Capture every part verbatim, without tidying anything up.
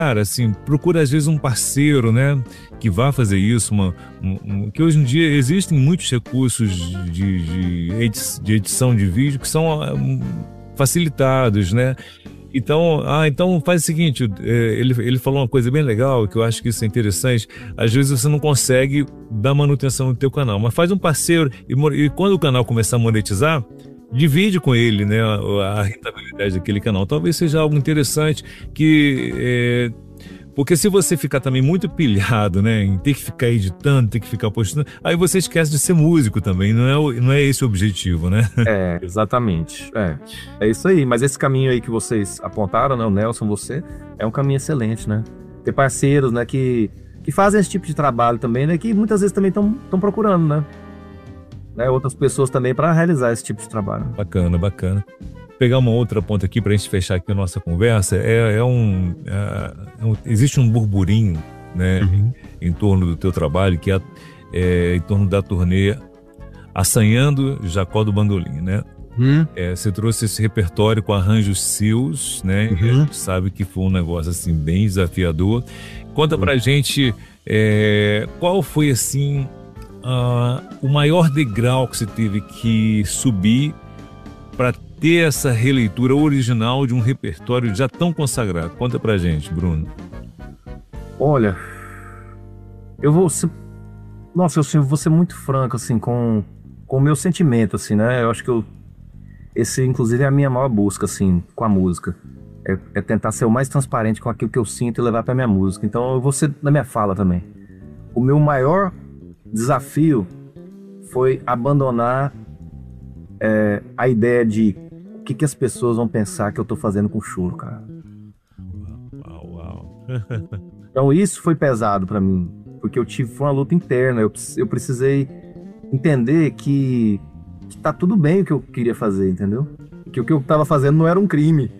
Cara, assim, procura às vezes um parceiro, né, que vá fazer isso, uma, um, um- que hoje em dia existem muitos recursos de, de, edi- de edição de vídeo que são ah, um, facilitados, né? Então, ah, então faz o seguinte, eh, ele, ele falou uma coisa bem legal, que eu acho que isso é interessante. Às vezes você não consegue dar manutenção no teu canal, mas faz um parceiro e, mo- e quando o canal começar a monetizar, divide com ele, né, a, a rentabilidade daquele canal. Talvez seja algo interessante que eh, porque se você ficar também muito pilhado, né, em ter que ficar editando, ter que ficar postando, aí você esquece de ser músico também, não é, o- não é esse o objetivo, né? É, exatamente. É, é isso aí. Mas esse caminho aí que vocês apontaram, né, o Nelson, você, é um caminho excelente, né? Ter parceiros, né, que, que fazem esse tipo de trabalho também, né, que muitas vezes também estão procurando, né? né? Outras pessoas também para realizar esse tipo de trabalho. Bacana, bacana. Pegar uma outra ponta aqui para a gente fechar aqui a nossa conversa, é, é um, é, é um- existe um burburinho, né, Uhum. em torno do teu trabalho, que é, é em torno da turnê Assanhando Jacó do Bandolim, né? Uhum. É, você trouxe esse repertório com arranjos seus, né? E a Uhum. gente sabe que foi um negócio assim bem desafiador. Conta pra gente é, qual foi assim ah, o maior degrau que você teve que subir para ter essa releitura original de um repertório já tão consagrado. Conta pra gente, Bruno. Olha, eu vou ser... Nossa, eu assim, vou ser muito franco, assim, com, com o meu sentimento, assim, né? Eu acho que eu... Esse, inclusive, é a minha maior busca, assim, com a música. É, é tentar ser o mais transparente com aquilo que eu sinto e levar pra minha música. Então, eu vou ser na minha fala também. O meu maior desafio foi abandonar é, a ideia de o que, que as pessoas vão pensar que eu tô fazendo com choro, cara. Uau, uau. Então, isso foi pesado pra mim, porque eu tive foi uma luta interna. Eu, precis- eu precisei entender que, que tá tudo bem o que eu queria fazer, entendeu? Que o que eu tava fazendo não era um crime.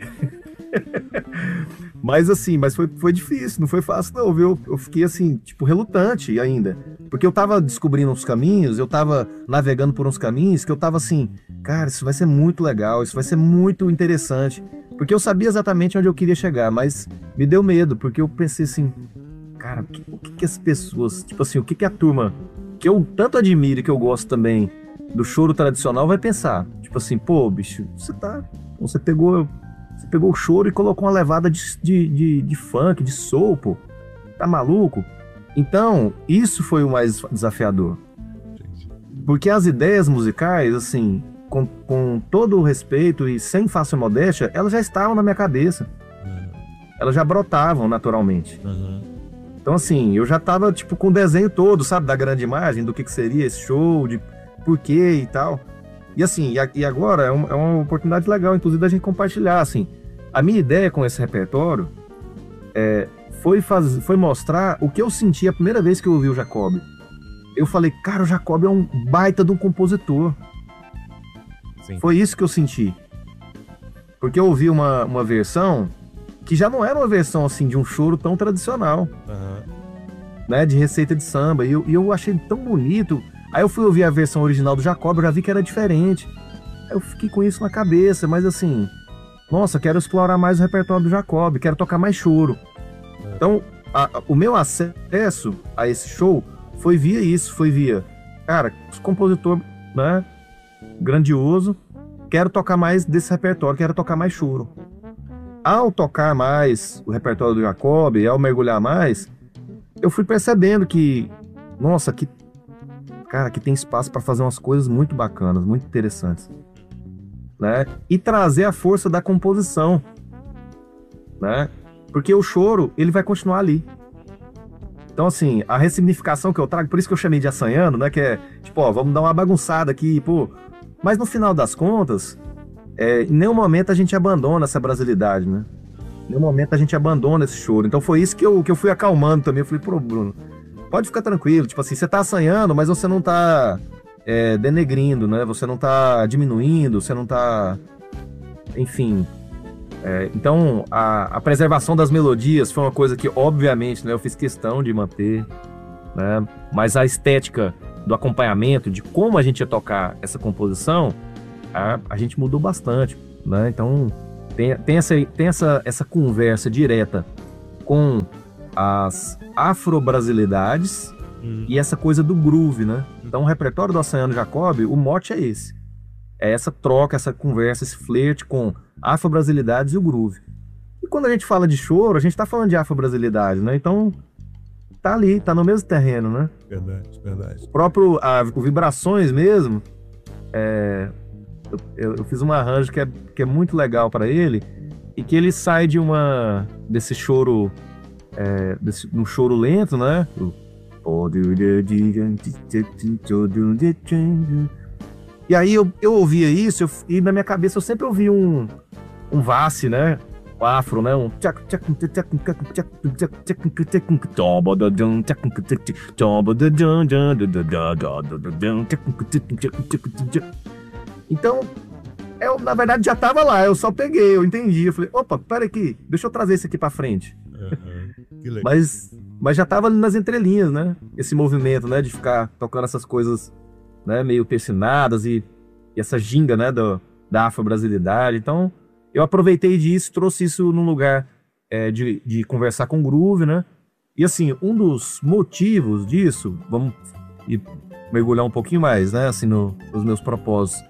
Mas assim, mas foi, foi difícil, não foi fácil não, viu? Eu fiquei assim, tipo, relutante ainda. Porque eu tava descobrindo uns caminhos, eu tava navegando por uns caminhos que eu tava assim, cara, isso vai ser muito legal, isso vai ser muito interessante. Porque eu sabia exatamente onde eu queria chegar, mas me deu medo, porque eu pensei assim, cara, o que, o que que as pessoas, tipo assim, o que que a turma que eu tanto admiro e que eu gosto também do choro tradicional vai pensar? Tipo assim, pô, bicho, você tá, você pegou, você pegou o choro e colocou uma levada de, de, de, de funk, de soul, pô. Tá maluco? Então, isso foi o mais desafiador. Porque as ideias musicais, assim, com, com todo o respeito e sem falsa modéstia, elas já estavam na minha cabeça. Elas já brotavam naturalmente. Uhum. Então, assim, eu já tava, tipo, com o desenho todo, sabe? Da grande imagem, do que, que seria esse show, de porquê e tal. E, assim, e, a- e agora é, um- é uma oportunidade legal, inclusive, da gente compartilhar, assim. A minha ideia com esse repertório é, foi, faz, foi mostrar o que eu senti a primeira vez que eu ouvi o Jacob. Eu falei, cara, o Jacob é um baita de um compositor. Sim. Foi isso que eu senti. Porque eu ouvi uma, uma versão que já não era uma versão, assim, de um choro tão tradicional, Uhum. né, de receita de samba, e eu, e eu achei tão bonito. Aí eu fui ouvir a versão original do Jacob, eu já vi que era diferente. Aí eu fiquei com isso na cabeça, mas assim, nossa, quero explorar mais o repertório do Jacob, quero tocar mais choro. Então, a- a- o meu acesso a esse show foi via isso, foi via, cara, compositor, né, grandioso, quero tocar mais desse repertório, quero tocar mais choro. Ao tocar mais o repertório do Jacob, ao mergulhar mais, eu fui percebendo que, nossa, que cara, que tem espaço para fazer umas coisas muito bacanas, muito interessantes, né? E trazer a força da composição, né? Porque o choro, ele vai continuar ali. Então, assim, a ressignificação que eu trago, por isso que eu chamei de assanhando, né? Que é, tipo, ó, vamos dar uma bagunçada aqui, pô. Mas no final das contas, é, em nenhum momento a gente abandona essa brasilidade, né? Em nenhum momento a gente abandona esse choro. Então foi isso que eu, que eu fui acalmando também. Eu falei, pô, Bruno, pode ficar tranquilo. Tipo assim, você tá assanhando, mas você não tá é, denegrindo, né? Você não tá diminuindo, você não tá... Enfim... É, então, a, a preservação das melodias foi uma coisa que, obviamente, né, eu fiz questão de manter, né? Mas a estética do acompanhamento, de como a gente ia tocar essa composição, a, a gente mudou bastante, né? Então, tem, tem, essa, tem essa, essa conversa direta com as afro-brasilidades hum. e essa coisa do groove, né? Então o repertório do Oceano Jacob, o mote é esse. É essa troca, essa conversa, esse flerte com afro-brasilidades e o groove. E quando a gente fala de choro, a gente tá falando de afro-brasilidade, né? Então tá ali, tá no mesmo terreno, né? Verdade, verdade. O próprio, a, o Vibrações mesmo, é, eu, eu fiz um arranjo que é, que é muito legal para ele, e que ele sai de uma, desse choro, é, desse, um choro lento, né? E aí eu, eu ouvia isso, eu, e na minha cabeça eu sempre ouvi um, um Vassi, né? O afro, né? Um... Então, eu, na verdade, já tava lá, eu só peguei, eu entendi. Eu falei, opa, pera aqui, deixa eu trazer isso aqui pra frente. Uhum, que legal. Mas, mas já tava ali nas entrelinhas, né? Esse movimento, né? De ficar tocando essas coisas, né? Meio persinadas e, e essa ginga, né? Do, da afro-brasilidade. Então, eu aproveitei disso, trouxe isso num lugar é, de, de conversar com o groove, né? E assim, um dos motivos disso, vamos ir mergulhar um pouquinho mais, né? Assim, no, nos meus propósitos.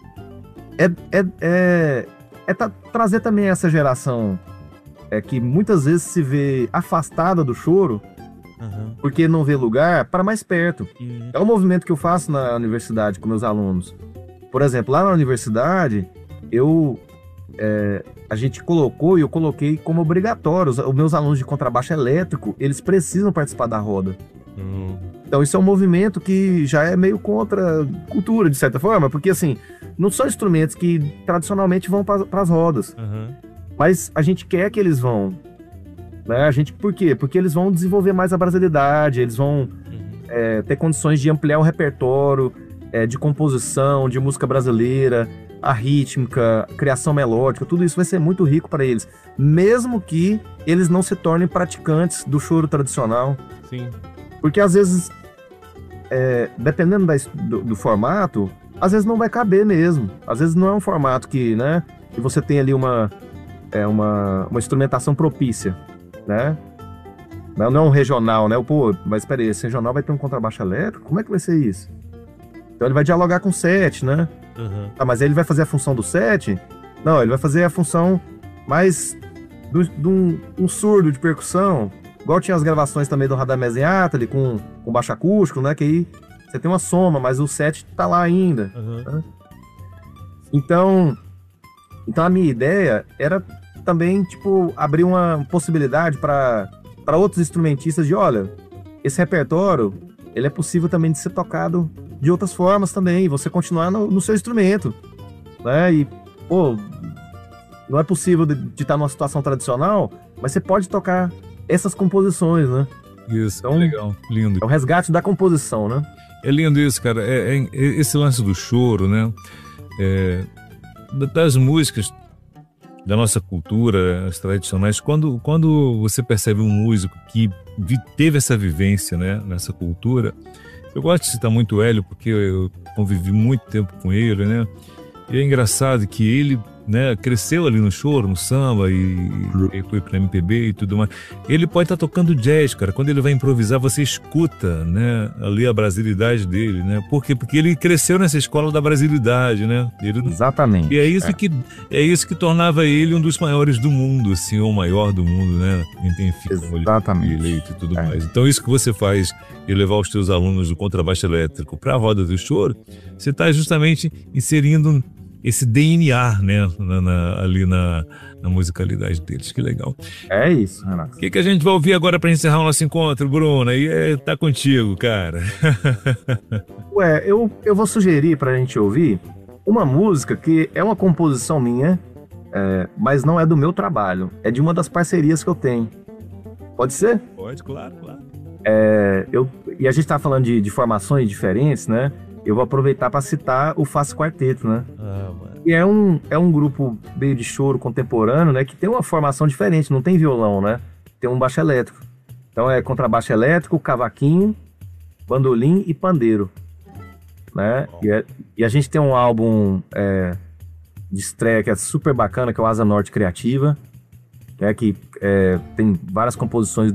É, é, é, é tra trazer também essa geração é, que muitas vezes se vê afastada do choro, uhum. porque não vê lugar, para mais perto. Uhum. É um movimento que eu faço na universidade com meus alunos. Por exemplo, lá na universidade, eu... É, a gente colocou e eu coloquei como obrigatório os, os meus alunos de contrabaixo elétrico, eles precisam participar da roda. Uhum. Então isso é um movimento que já é meio contra a cultura, de certa forma, porque assim, não são instrumentos que tradicionalmente vão para as rodas, uhum. mas a gente quer que eles vão, né? A gente, por quê? Porque eles vão desenvolver mais a brasilidade, eles vão uhum. é, ter condições de ampliar o repertório é, de composição, de música brasileira, a rítmica, a criação melódica, tudo isso vai ser muito rico para eles, mesmo que eles não se tornem praticantes do choro tradicional. Sim. Porque às vezes, é, dependendo da, do, do formato, às vezes não vai caber mesmo. Às vezes não é um formato que, né, que você tem ali uma, é, uma, uma instrumentação propícia, né? Não, não é um regional, né? Pô, mas espera aí, esse regional vai ter um contrabaixo elétrico? Como é que vai ser isso? Então ele vai dialogar com o set, né? Uhum. Ah, mas ele vai fazer a função do set? Não, ele vai fazer a função mais de um, um surdo de percussão, igual tinha as gravações também do Radamés Atali com, com baixo acústico, né? Que aí você tem uma soma, mas o set tá lá ainda. Uhum. Né? Então, então a minha ideia era também, tipo, abrir uma possibilidade para para outros instrumentistas de, olha, esse repertório, ele é possível também de ser tocado de outras formas também, você continuar no, no seu instrumento, né? E, pô, não é possível de, de estar numa situação tradicional, mas você pode tocar essas composições, né? Isso, então, legal, lindo. É o resgate da composição, né? É lindo isso, cara. É, é, esse lance do choro, né? É, das músicas da nossa cultura, as tradicionais, quando, quando você percebe um músico que teve essa vivência, né, nessa cultura. Eu gosto de citar muito o Hélio, porque eu convivi muito tempo com ele, né? E é engraçado que ele, né, cresceu ali no choro, no samba, e, e foi pra M P B e tudo mais. Ele pode estar tocando jazz, cara. Quando ele vai improvisar, você escuta, né, ali a brasilidade dele, né? Por quê? Porque ele cresceu nessa escola da brasilidade, né? Ele... Exatamente. E é isso, é. Que, é isso que tornava ele um dos maiores do mundo, assim, ou o maior do mundo, né? Exatamente. Eleito e tudo é. mais. Então isso que você faz, e levar os teus alunos do contrabaixo elétrico para a roda do choro, você está justamente inserindo esse D N A, né, na, na, ali na, na musicalidade deles. Que legal. É isso, Renato. O que, que a gente vai ouvir agora para encerrar o nosso encontro, Bruno? Aí é, tá contigo, cara. Ué, eu, eu vou sugerir para a gente ouvir uma música que é uma composição minha, é, mas não é do meu trabalho. É de uma das parcerias que eu tenho. Pode ser? Pode, claro, claro. É, eu, e a gente tá falando de, de formações diferentes, né? Eu vou aproveitar para citar o Face Quarteto, né? Ah, mano. E é um, é um grupo meio de choro contemporâneo, né? Que tem uma formação diferente, não tem violão, né? Tem um baixo elétrico. Então é contrabaixo elétrico, cavaquinho, bandolim e pandeiro, né? E, é, e a gente tem um álbum é, de estreia que é super bacana, que é o Asa Norte Criativa. né, que é, tem várias composições